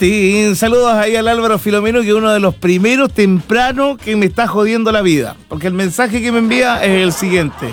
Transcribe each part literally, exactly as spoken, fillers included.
Sí, saludos ahí al Álvaro Filomeno, que es uno de los primeros tempranos que me está jodiendo la vida. Porque el mensaje que me envía es el siguiente.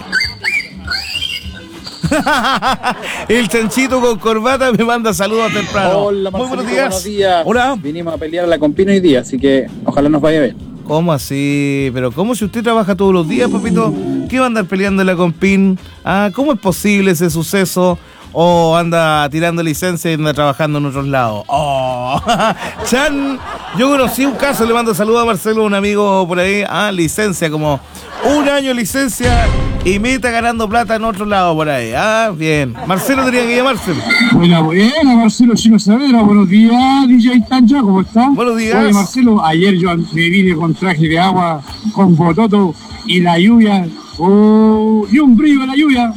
El chanchito con corbata me manda saludos temprano. Hola, muy buenos días. buenos días. Hola. Vinimos a pelear a la Compino hoy día, así que ojalá nos vaya bien. ¿Cómo así? ¿Pero cómo si usted trabaja todos los días, papito? ¿Qué va a andar peleando en la Compin? Ah, ¿cómo es posible ese suceso? ¿O anda tirando licencia y anda trabajando en otros lados? ¡Oh! Chan, yo conocí un caso, le mando saludos a Marcelo, un amigo por ahí. Ah, licencia, como un año licencia y me está ganando plata en otro lado por ahí. Ah, bien. Marcelo tenía que llamarse. Buena, buena, Marcelo Chino Saavedra. Buenos días, D J Tanja, ¿cómo está? Buenos días. Oye, Marcelo, ayer yo me vine con traje de agua, con bototo y la lluvia. Oh, y un brillo en la lluvia.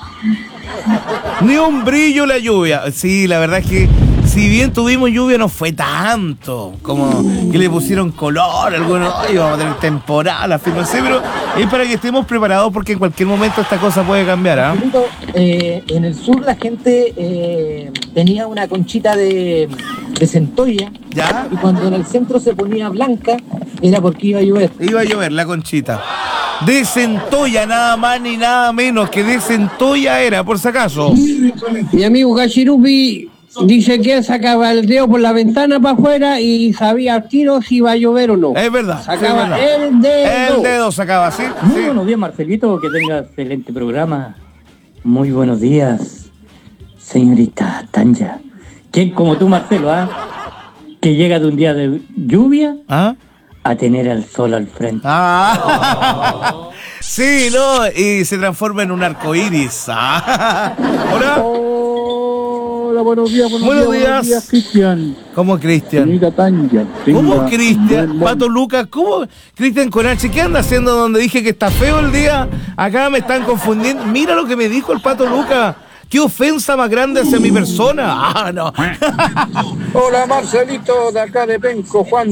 Ni un brillo la lluvia. Sí, la verdad es que si bien tuvimos lluvia no fue tanto como que le pusieron color algunos. Ay, vamos a tener temporada, afirmación, pero es para que estemos preparados porque en cualquier momento esta cosa puede cambiar, ¿ah? ¿eh? Eh, en el sur la gente eh, tenía una conchita de, de centolla. ¿Ya? Y cuando en el centro se ponía blanca era porque iba a llover. Iba a llover la conchita. De centolla, nada más ni nada menos que de centolla era, por si acaso. Mi amigo Gachirupi dice que él sacaba el dedo por la ventana para afuera y sabía al tiro si iba a llover o no. Es verdad. Sacaba sí, es verdad. el dedo. El dedo sacaba, ¿sí? Muy sí. buenos días, Marcelito, que tenga excelente programa. Muy buenos días, señorita Tanja. ¿Quién como tú, Marcelo, ah? Que llega de un día de lluvia ¿Ah? a tener el sol al frente. Ah. Sí, ¿no? Y se transforma en un arco iris. Ah. Hola. Hola, buenos días, buenos, Buenos días, días. buenos días, Cristian. ¿Cómo Cristian? Señorita Tanja. ¿Cómo Cristian? Pato Lucas, ¿cómo Cristian con H? ¿Qué anda haciendo donde dije que está feo el día? Acá me están confundiendo. Mira lo que me dijo el Pato Lucas. ¡Qué ofensa más grande hacia mi persona! ¡Ah, no! Hola, Marcelito, de acá de Penco, Juan.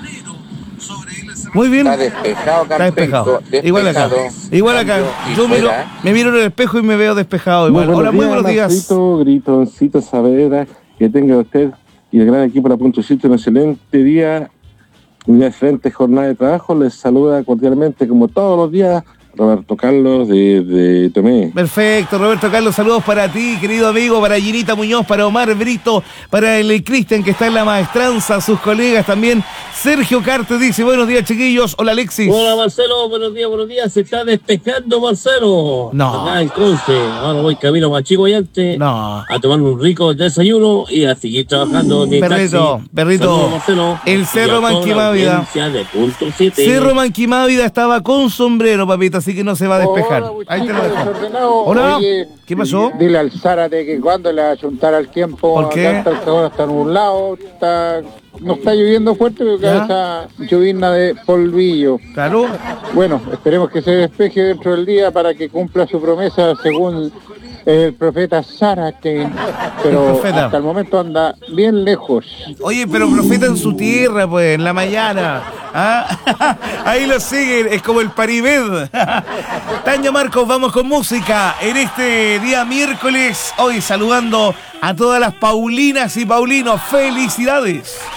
Muy bien. Está despejado, acá Está en despejado. Penco, Igual acá. despejado. Igual acá. Y Yo miro, fuera, ¿eh? me miro en el espejo y me veo despejado. Igual. Hola, muy buenos días. Marcelito, Gritoncito Saavedra, que tenga usted y el gran equipo de la Puntocito un excelente día, una excelente jornada de trabajo. Les saluda cordialmente, como todos los días, Roberto Carlos de, de Tomé. Perfecto, Roberto Carlos, saludos para ti, querido amigo, para Ginita Muñoz, para Omar Brito, para el Cristian que está en la maestranza, sus colegas también. Sergio Carte dice, buenos días, chiquillos. Hola, Alexis. Hola, Marcelo, buenos días, buenos días. Se está despejando, Marcelo. No. Acá en Conce. Ahora voy camino más chico y antes No. a tomar un rico desayuno y a seguir trabajando en mi Perrito, taxi. perrito. Saludos, Marcelo. El Cerro Y a toda la Manquimávida. audiencia de Punto siete. Cerro Manquimávida estaba con sombrero, papito, así que no se va a despejar. Hola, Ahí te lo chico dejo. desordenado. Hola, Oye, ¿qué pasó? Dile al Zárate que cuando le va a chuntar al tiempo. ¿Por qué? Acá está, ahora está nublado, está, no está lloviendo fuerte, pero ¿Ya? esa llovizna de polvillo. Claro. Bueno, esperemos que se despeje dentro del día para que cumpla su promesa según el profeta Zárate, pero El profeta. hasta el momento anda bien lejos. Oye, pero profeta en su tierra, pues, en la mañana. ¿Ah? Ahí lo siguen, es como el Paribed. Tanja Marcos, vamos con música en este día miércoles. Hoy saludando a todas las Paulinas y Paulinos. ¡Felicidades!